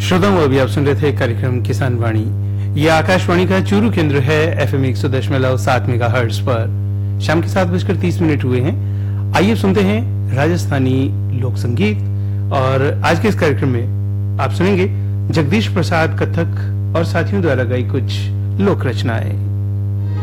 श्रोताओं, अभी आप सुन रहे थे कार्यक्रम किसान वाणी। ये आकाशवाणी का चूरू केंद्र है FM 100.7 मेगाहर्ट्ज पर। शाम के 7:30 हुए हैं। आइए सुनते हैं राजस्थानी लोक संगीत। और आज के इस कार्यक्रम में आप सुनेंगे जगदीश प्रसाद कथक और साथियों द्वारा गाई कुछ लोक रचनाएं।